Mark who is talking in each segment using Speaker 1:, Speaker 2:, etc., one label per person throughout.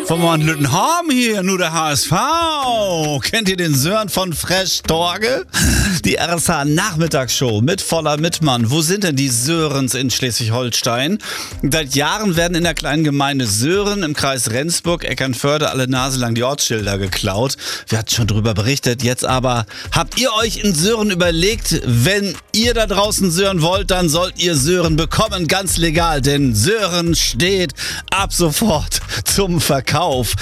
Speaker 1: Von Lüttenhorn hier, nur der HSV. Kennt ihr den Sören von Fresh Torge? Die RSH Nachmittagsshow mit Voller Mittmann. Wo sind denn die Sörens in Schleswig-Holstein? Seit Jahren werden in der kleinen Gemeinde Sören im Kreis Rendsburg-Eckernförde alle Nase lang die Ortsschilder geklaut. Wir hatten schon drüber berichtet. Jetzt aber, habt ihr euch in Sören überlegt, wenn ihr da draußen Sören wollt, dann sollt ihr Sören bekommen, ganz legal. Denn Sören steht ab sofort zum Verkauf.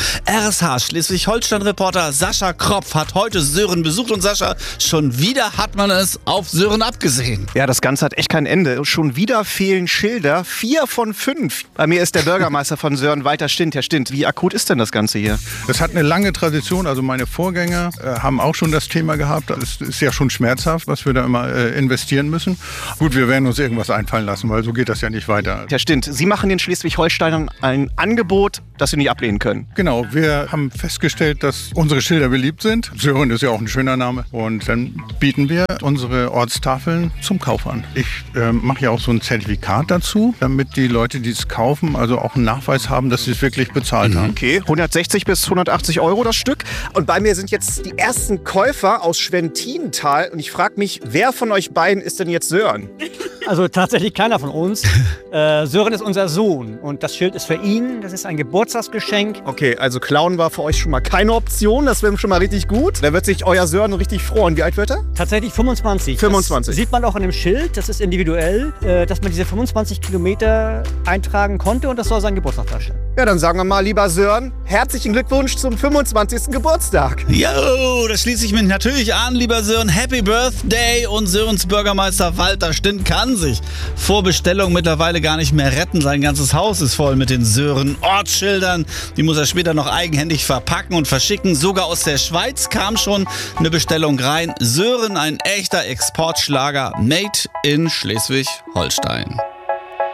Speaker 1: RSH Schleswig-Holstein-Reporter Sascha Kropf hat heute Sören besucht und Sascha, schon wieder hat man es auf Sören abgesehen.
Speaker 2: Ja, das Ganze hat echt kein Ende. Schon wieder fehlen Schilder. 4 von 5. Bei mir ist der Bürgermeister von Sören, Walter Stint. Herr Stint, wie akut ist denn das Ganze hier?
Speaker 3: Das hat eine lange Tradition. Also meine Vorgänger haben auch schon das Thema gehabt. Es ist ja schon schmerzhaft, was wir da immer investieren müssen. Gut, wir werden uns irgendwas einfallen lassen, weil so geht das ja nicht weiter.
Speaker 2: Herr Stint, Sie machen den Schleswig-Holsteinern ein Angebot, das Sie nicht ablehnen können.
Speaker 3: Genau, wir haben festgestellt, dass unsere Schilder beliebt sind. Sören ist ja auch ein schöner Name. Und dann bieten wir unsere Ortstafeln zum Kauf an. Ich mache ja auch so ein Zertifikat dazu, damit die Leute, die es kaufen, also auch einen Nachweis haben, dass sie es wirklich bezahlt haben.
Speaker 2: Okay, 160 bis 180 Euro das Stück. Und bei mir sind jetzt die ersten Käufer aus Schwentintal. Und ich frage mich, wer von euch beiden ist denn jetzt Sören?
Speaker 4: Also tatsächlich keiner von uns. Sören ist unser Sohn und das Schild ist für ihn. Das ist ein Geburtstagsgeschenk.
Speaker 2: Okay, also Klauen war für euch schon mal keine Option. Das wäre schon mal richtig gut. Da wird sich euer Sören richtig freuen. Wie alt wird er?
Speaker 4: Tatsächlich 25.
Speaker 2: 25.
Speaker 4: Das sieht man auch an dem Schild. Das ist individuell, dass man diese 25 Kilometer eintragen konnte und das soll sein Geburtstag darstellen.
Speaker 2: Ja, dann sagen wir mal, lieber Sören, herzlichen Glückwunsch zum 25. Geburtstag.
Speaker 1: Jo, das schließe ich mich natürlich an, lieber Sören. Happy Birthday! Und Sörens Bürgermeister Walter Stint kann sich vor Bestellung mittlerweile gar nicht mehr retten. Sein ganzes Haus ist voll mit den Sören-Ortsschildern. Die muss er später noch eigenhändig verpacken und verschicken. Sogar aus der Schweiz kam schon eine Bestellung rein. Sören, ein echter Exportschlager, made in Schleswig-Holstein.